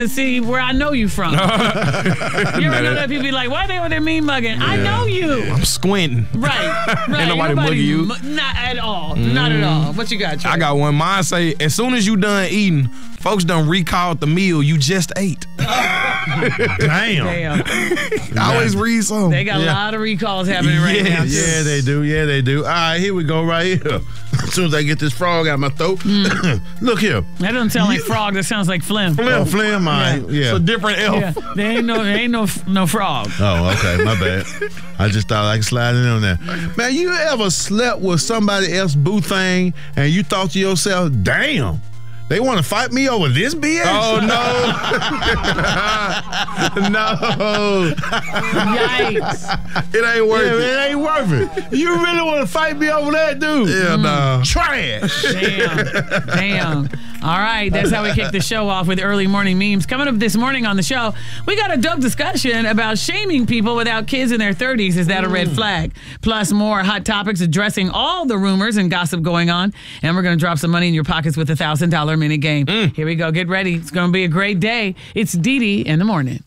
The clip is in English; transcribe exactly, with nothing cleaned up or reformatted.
to see where I know you from. You ever know that people be like, why they over there mean mugging? Yeah. I know you. I'm squinting. Right, right. Ain't nobody, nobody mugging you. Mu- not at all. Mm. Not at all. What you got, Trey? I got one. Mine say, as soon as you done eating, folks done recalled the meal you just ate. Damn. Damn. I always read something. They got yeah. a lot of recalls happening right yes. now. Yeah, they do. Yeah, they do. All right, here we go right here. As soon as I get this frog out of my throat. Mm. Look here. That doesn't sound like frog. That sounds like phlegm. Phlegm, oh, phlegm, yeah. yeah. It's a different elf. Yeah. There ain't no, there ain't no, no frog. Oh, okay. My bad. I just thought I could slide in on that. Man, you ever slept with somebody else's boo thing and you thought to yourself, damn, they want to fight me over this B S? Oh, no. No. Yikes. It ain't worth yeah, it. It ain't worth it. You really want to fight me over that, dude? Yeah, mm. no. Trash. Damn. Damn. All right, that's how we kick the show off with early morning memes. Coming up this morning on the show, we got a dope discussion about shaming people without kids in their thirties. Is that a red flag? Plus more hot topics addressing all the rumors and gossip going on. And we're going to drop some money in your pockets with a one thousand dollars minute game. Mm. Here we go. Get ready. It's going to be a great day. It's Dee Dee in the morning.